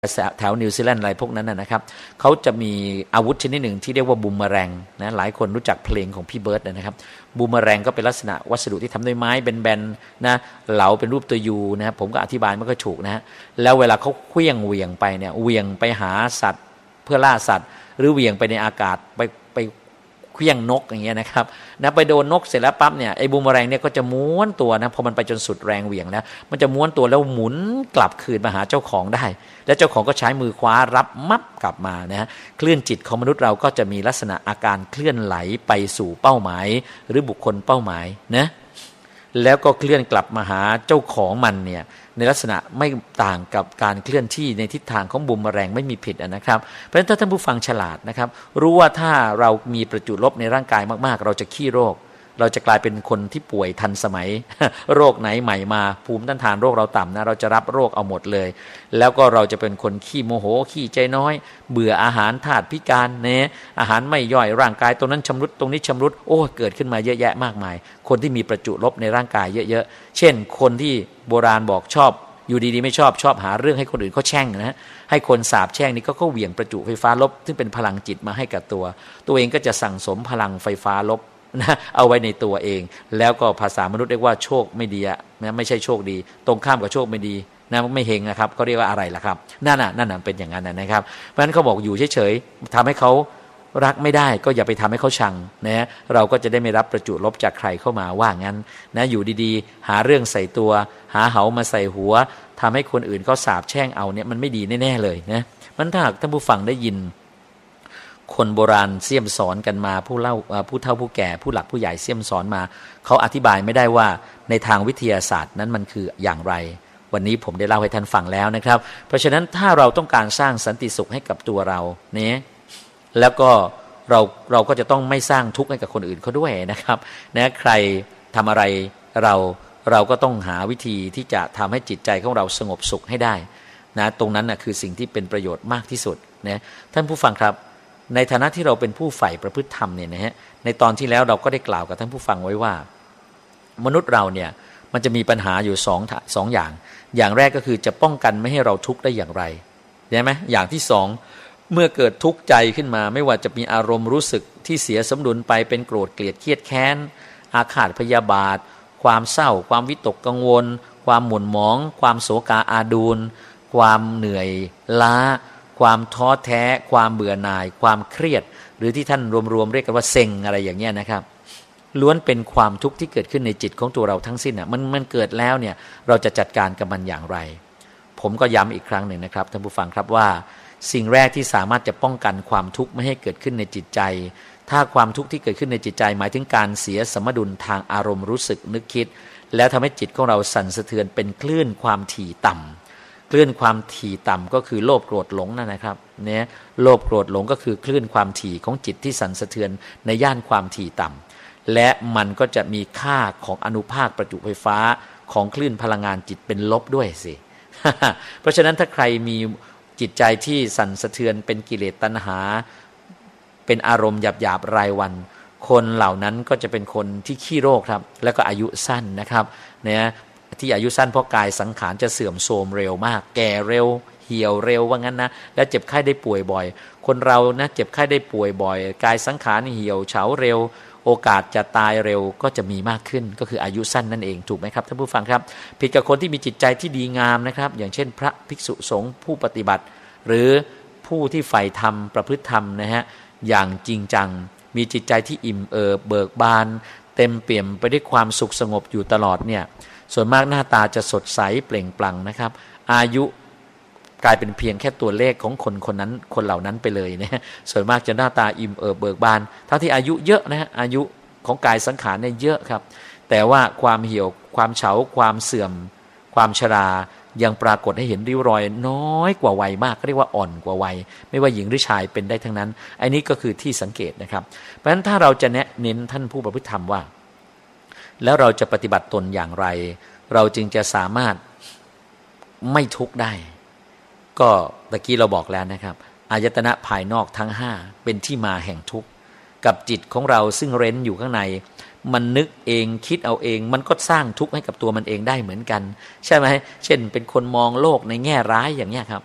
แถวนิวซีแลนด์อะไรพวกนั้นนะครับเขาจะมีอาวุธชนิดหนึ่งที่เรียกว่าบูมเมอแรงนะหลายคนรู้จักเพลงของพี่เบิร์ดนะครับบูมเมอแรงก็เป็นลักษณะวัสดุที่ทำด้วยไม้แบนๆนะเหลาเป็นรูปตัวยูนะครับผมก็อธิบายไม่ค่อยถูกนะฮะแล้วเวลาเขาเคลื่องเหวี่ยงไปเนี่ยเหวี่ยงไปหาสัตว์เพื่อล่าสัตว์หรือเหวี่ยงไปในอากาศไปเคลื่องนกอย่างเงี้ยนะครับนะไปโดนนกเสร็จแล้วปั๊บเนี่ยไอ้บูมเมอแรงเนี่ยก็จะม้วนตัวนะพอมันไปจนสุดแรงเหวี่ยงแล้วมันจะม้วนตัวแล้วหมุนกลับคืนมาหาเจ้าของได้และเจ้าของก็ใช้มือคว้ารับมับกลับมานะฮะคลื่นจิตของมนุษย์เราก็จะมีลักษณะอาการเคลื่อนไหลไปสู่เป้าหมายหรือบุคคลเป้าหมายนะแล้วก็เคลื่อนกลับมาหาเจ้าของมันเนี่ยในลักษณะไม่ต่างกับการเคลื่อนที่ในทิศทางของบูมเมอแรงไม่มีผิดนะครับเพราะฉะนั้นถ้าท่านผู้ฟังฉลาดนะครับรู้ว่าถ้าเรามีประจุลบในร่างกายมากๆเราจะขี้โรคเราจะกลายเป็นคนที่ป่วยทันสมัย โรคไหนใหม่มาภูมิต้านทานโรคเราต่ำนะเราจะรับโรคเอาหมดเลยแล้วก็เราจะเป็นคนขี้โมโหขี้ใจน้อยเบื่ออาหารธาตุพิการเนี่ยอาหารไม่ย่อยร่างกายตรงนั้นชำรุดตรงนี้ชำรุดโอ้เกิดขึ้นมาเยอะแยะมากมายคนที่มีประจุลบในร่างกายเยอะๆเช่นคนที่โบราณบอกชอบอยู่ดีๆไม่ชอบหาเรื่องให้คนอื่นเขาแช่งนะให้คนสาปแช่งนี่ก็เหวี่ยงประจุไฟฟ้าลบซึ่งเป็นพลังจิตมาให้กับตัวเองก็จะสั่งสมพลังไฟฟ้าลบนะเอาไว้ในตัวเองแล้วก็ภาษามนุษย์เรียกว่าโชคไม่ดีนะไม่ใช่โชคดีตรงข้ามกับโชคไม่ดีนะไม่เฮงนะครับเขาเรียกว่าอะไรล่ะครับนั่นน่ะเป็นอย่างนั้นนะครับเพราะฉะนั้นเขาบอกอยู่เฉยๆทำให้เขารักไม่ได้ก็อย่าไปทำให้เขาชังนะเราก็จะได้ไม่รับประจุลบจากใครเข้ามาว่างั้นนะอยู่ดีๆหาเรื่องใส่ตัวหาเหามาใส่หัวทำให้คนอื่นเขาสาปแช่งเอาเนี่ยมันไม่ดีแน่ๆเลยนะมันถ้าหากท่านผู้ฟังได้ยินคนโบราณเสี่ยมสอนกันมาผู้เฒ่าผู้แก่ผู้หลักผู้ใหญ่เสี่ยมสอนมาเขาอธิบายไม่ได้ว่าในทางวิทยาศาสตร์นั้นมันคืออย่างไรวันนี้ผมได้เล่าให้ท่านฟังแล้วนะครับเพราะฉะนั้นถ้าเราต้องการสร้างสันติสุขให้กับตัวเราเนี่ยแล้วก็เราก็จะต้องไม่สร้างทุกข์ให้กับคนอื่นเขาด้วยนะครับนะใครทำอะไรเราก็ต้องหาวิธีที่จะทำให้จิตใจของเราสงบสุขให้ได้นะตรงนั้นนะคือสิ่งที่เป็นประโยชน์มากที่สุดนะท่านผู้ฟังครับในฐานะที่เราเป็นผู้ใฝ่ประพฤติธรรมเนี่ยนะฮะในตอนที่แล้วเราก็ได้กล่าวกับท่านผู้ฟังไว้ว่ามนุษย์เราเนี่ยมันจะมีปัญหาอยู่สองอย่างแรกก็คือจะป้องกันไม่ให้เราทุกข์ได้อย่างไรใช่ไหมอย่างที่สองเมื่อเกิดทุกข์ใจขึ้นมาไม่ว่าจะมีอารมณ์รู้สึกที่เสียสมดุลไปเป็นโกรธเกลียดเครียดแค้นอาฆาตพยาบาทความเศร้าความวิตกกังวลความหม่นหมองความโศกาอาดูลความเหนื่อยล้าความท้อแท้ความเบื่อหน่ายความเครียดหรือที่ท่านรวมๆเรียกกันว่าเซ็งอะไรอย่างเงี้ยนะครับล้วนเป็นความทุกข์ที่เกิดขึ้นในจิตของตัวเราทั้งสิ้นอ่ะมันเกิดแล้วเนี่ยเราจะจัดการกับมันอย่างไรผมก็ย้ำอีกครั้งหนึ่งนะครับท่านผู้ฟังครับว่าสิ่งแรกที่สามารถจะป้องกันความทุกข์ไม่ให้เกิดขึ้นในจิตใจถ้าความทุกข์ที่เกิดขึ้นในจิตใจหมายถึงการเสียสมดุลทางอารมณ์รู้สึกนึกคิดแล้วทำให้จิตของเราสั่นสะเทือนเป็นคลื่นความถี่ต่ำคลื่นความถี่ต่ำก็คือโลภโกรธหลงนั่นนะครับเนี่ยโลภโกรธหลงก็คือคลื่นความถี่ของจิตที่สั่นสะเทือนในย่านความถี่ต่ำและมันก็จะมีค่าของอนุภาคประจุไฟฟ้าของคลื่นพลังงานจิตเป็นลบด้วยสิ เพราะฉะนั้นถ้าใครมีจิตใจที่สั่นสะเทือนเป็นกิเลสตัณหาเป็นอารมณ์หยาบๆรายวันคนเหล่านั้นก็จะเป็นคนที่ขี้โรคครับแล้วก็อายุสั้นนะครับเนี่ยที่อายุสั้นเพราะกายสังขารจะเสื่อมโทรมเร็วมากแก่เร็วเหี่ยวเร็วว่างั้นนะแล้วเจ็บไข้ได้ป่วยบ่อยคนเรานะเจ็บไข้ได้ป่วยบ่อยกายสังขารเหี่ยวเฉาเร็วโอกาสจะตายเร็วก็จะมีมากขึ้นก็คืออายุสั้นนั่นเองถูกไหมครับท่านผู้ฟังครับผิดกับคนที่มีจิตใจที่ดีงามนะครับอย่างเช่นพระภิกษุสงฆ์ผู้ปฏิบัติหรือผู้ที่ใฝ่ธรรมประพฤติธรรมนะฮะอย่างจริงจังมีจิตใจที่อิ่มเอิบเบิกบานเต็มเปี่ยมไปด้วยความสุขสงบอยู่ตลอดเนี่ยส่วนมากหน้าตาจะสดใสเปล่งปลั่งนะครับอายุกลายเป็นเพียงแค่ตัวเลขของคนนั้นคนเหล่านั้นไปเลยนะส่วนมากจะหน้าตาอิ่มเอิบเบิกบานทั้งที่อายุเยอะนะฮะอายุของกายสังขารเนี่ยเยอะครับแต่ว่าความเหี่ยวความเฉาความเสื่อมความชรายังปรากฏให้เห็นริ้วรอยน้อยกว่าวัยมากเรียกว่าอ่อนกว่าวัยไม่ว่าหญิงหรือชายเป็นได้ทั้งนั้นอันนี้ก็คือที่สังเกตนะครับเพราะฉะนั้นถ้าเราจะเน้นท่านผู้ประพฤติธรรมว่าแล้วเราจะปฏิบัติตนอย่างไรเราจึงจะสามารถไม่ทุกข์ได้ก็ตะกี้เราบอกแล้วนะครับอายตนะภายนอกทั้ง5เป็นที่มาแห่งทุกข์กับจิตของเราซึ่งเร้นอยู่ข้างในมันนึกเองคิดเอาเองมันก็สร้างทุกข์ให้กับตัวมันเองได้เหมือนกันใช่ไหมเช่นเป็นคนมองโลกในแง่ร้ายอย่างเงี้ยครับ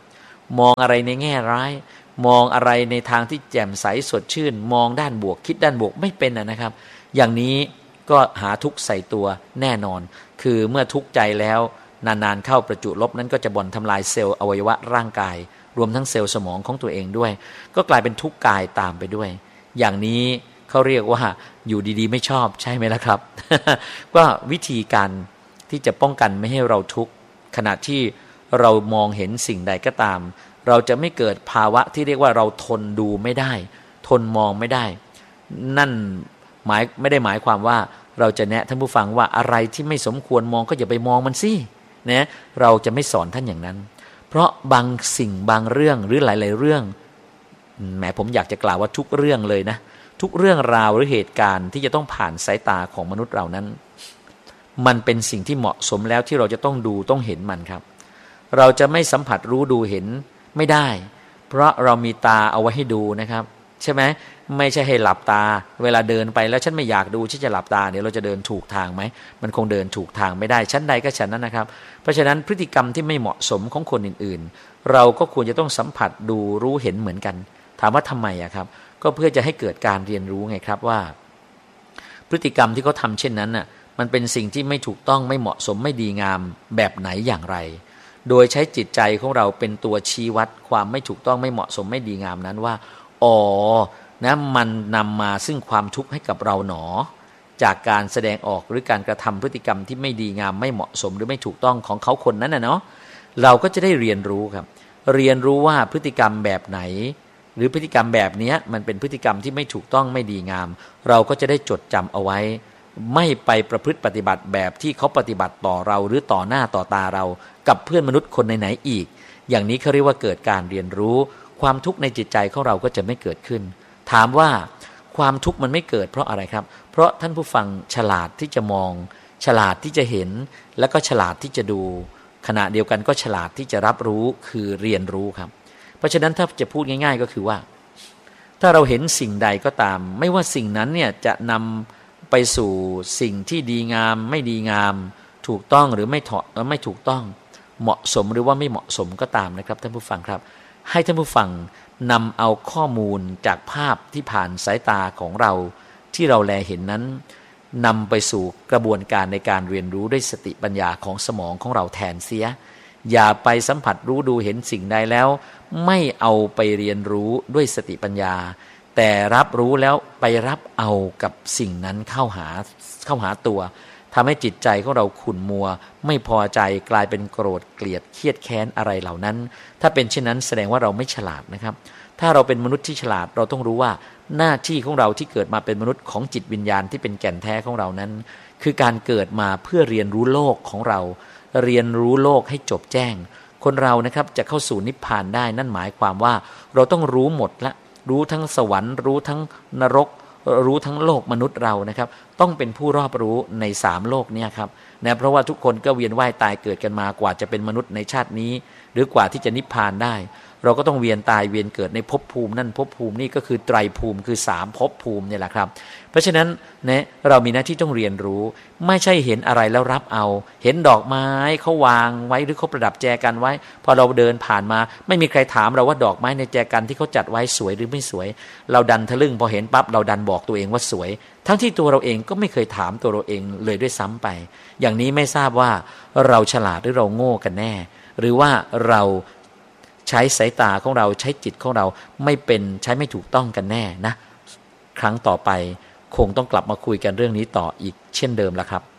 มองอะไรในแง่ร้ายมองอะไรในทางที่แจ่มใสสดชื่นมองด้านบวกคิดด้านบวกไม่เป็นนะครับอย่างนี้ก็หาทุกข์ใส่ตัวแน่นอนคือเมื่อทุกข์ใจแล้วนานๆเข้าประจุลบนั้นก็จะบ่อนทำลายเซลล์อวัยวะร่างกายรวมทั้งเซลล์สมองของตัวเองด้วยก็กลายเป็นทุกข์กายตามไปด้วยอย่างนี้เขาเรียกว่าอยู่ดีๆไม่ชอบใช่ไหมล่ะครับ ก็วิธีการที่จะป้องกันไม่ให้เราทุกข์ขณะที่เรามองเห็นสิ่งใดก็ตามเราจะไม่เกิดภาวะที่เรียกว่าเราทนดูไม่ได้ทนมองไม่ได้นั่นไม่ได้หมายความว่าเราจะแนะท่านผู้ฟังว่าอะไรที่ไม่สมควรมองก็อย่าไปมองมันสินะเราจะไม่สอนท่านอย่างนั้นเพราะบางสิ่งบางเรื่องหรือหลายๆเรื่องแหมผมอยากจะกล่าวว่าทุกเรื่องเลยนะทุกเรื่องราวหรือเหตุการณ์ที่จะต้องผ่านสายตาของมนุษย์เรานั้นมันเป็นสิ่งที่เหมาะสมแล้วที่เราจะต้องดูต้องเห็นมันครับเราจะไม่สัมผัสรู้ดูเห็นไม่ได้เพราะเรามีตาเอาไว้ให้ดูนะครับใช่ไหมไม่ใช่ให้หลับตาเวลาเดินไปแล้วฉันไม่อยากดูฉันจะหลับตาเดี๋ยวเราจะเดินถูกทางไหมมันคงเดินถูกทางไม่ได้ชั้นใดก็ชั้นนั้นนะครับเพราะฉะนั้นพฤติกรรมที่ไม่เหมาะสมของคนอื่นๆเราก็ควรจะต้องสัมผัสดูรู้เห็นเหมือนกันถามว่าทำไมอะครับก็เพื่อจะให้เกิดการเรียนรู้ไงครับว่าพฤติกรรมที่เขาทำเช่นนั้นน่ะมันเป็นสิ่งที่ไม่ถูกต้องไม่เหมาะสมไม่ดีงามแบบไหนอย่างไรโดยใช้จิตใจของเราเป็นตัวชี้วัดความไม่ถูกต้องไม่เหมาะสมไม่ดีงามนั้นว่าอ๋อนะมันนำมาซึ่งความทุกข์ให้กับเราหนอจากการแสดงออกหรือการกระทำพฤติกรรมที่ไม่ดีงามไม่เหมาะสมหรือไม่ถูกต้องของเขาคนนั้นนะเนาะเราก็จะได้เรียนรู้ครับเรียนรู้ว่าพฤติกรรมแบบไหนหรือพฤติกรรมแบบนี้มันเป็นพฤติกรรมที่ไม่ถูกต้องไม่ดีงามเราก็จะได้จดจำเอาไว้ไม่ไปประพฤติปฏิบัติแบบที่เขาปฏิบัติต่อเราหรือต่อหน้าต่อตาเรากับเพื่อนมนุษย์คนไหนๆอีกอย่างนี้เขาเรียกว่าเกิดการเรียนรู้ความทุกข์ในจิตใจของเราก็จะไม่เกิดขึ้นถามว่าความทุกข์มันไม่เกิดเพราะอะไรครับเพราะท่านผู้ฟังฉลาดที่จะมองฉลาดที่จะเห็นและก็ฉลาดที่จะดูขณะเดียวกันก็ฉลาดที่จะรับรู้คือเรียนรู้ครับเพราะฉะนั้นถ้าจะพูดง่ายๆก็คือว่าถ้าเราเห็นสิ่งใดก็ตามไม่ว่าสิ่งนั้นเนี่ยจะนำไปสู่สิ่งที่ดีงามไม่ดีงามถูกต้องหรือไม่ถูกต้องเหมาะสมหรือว่าไม่เหมาะสมก็ตามนะครับท่านผู้ฟังครับให้ท่านผู้ฟังนำเอาข้อมูลจากภาพที่ผ่านสายตาของเราที่เราแลเห็นนั้นนำไปสู่กระบวนการในการเรียนรู้ด้วยสติปัญญาของสมองของเราแทนเสียอย่าไปสัมผัสรู้ดูเห็นสิ่งใดแล้วไม่เอาไปเรียนรู้ด้วยสติปัญญาแต่รับรู้แล้วไปรับเอากับสิ่งนั้นเข้าหาตัวทำให้จิตใจของเราขุ่นมัวไม่พอใจกลายเป็นโกรธเกลียดเครียดแค้นอะไรเหล่านั้นถ้าเป็นเช่นนั้นแสดงว่าเราไม่ฉลาดนะครับถ้าเราเป็นมนุษย์ที่ฉลาดเราต้องรู้ว่าหน้าที่ของเราที่เกิดมาเป็นมนุษย์ของจิตวิญญาณที่เป็นแก่นแท้ของเรานั้นคือการเกิดมาเพื่อเรียนรู้โลกของเราเรียนรู้โลกให้จบแจ้งคนเรานะครับจะเข้าสู่นิพพานได้นั่นหมายความว่าเราต้องรู้หมดละรู้ทั้งสวรรค์รู้ทั้งนรกรู้ทั้งโลกมนุษย์เรานะครับต้องเป็นผู้รอบรู้ใน3โลกนี้ครับนะเพราะว่าทุกคนก็เวียนว่ายตายเกิดกันมากว่าจะเป็นมนุษย์ในชาตินี้หรือกว่าที่จะนิพพานได้เราก็ต้องเวียนตายเวียนเกิดในภพภูมินั่นภพภูมินี่ก็คือไตรภูมิคือ3ภพภูมิเนี่ยแหละครับเพราะฉะนั้นเนี่ยเรามีหน้าที่ต้องเรียนรู้ไม่ใช่เห็นอะไรแล้วรับเอาเห็นดอกไม้เขาวางไว้หรือเขาประดับแจกันไว้พอเราเดินผ่านมาไม่มีใครถามเราว่าดอกไม้ในแจกันที่เขาจัดไว้สวยหรือไม่สวยเราดันทะลึ่งพอเห็นปั๊บเราดันบอกตัวเองว่าสวยทั้งที่ตัวเราเองก็ไม่เคยถามตัวเราเองเลยด้วยซ้ำไปอย่างนี้ไม่ทราบว่าเราฉลาดหรือเราโง่กันแน่หรือว่าเราใช้สายตาของเราใช้จิตของเราไม่เป็นใช้ไม่ถูกต้องกันแน่นะครั้งต่อไปคงต้องกลับมาคุยกันเรื่องนี้ต่ออีกเช่นเดิมละครับ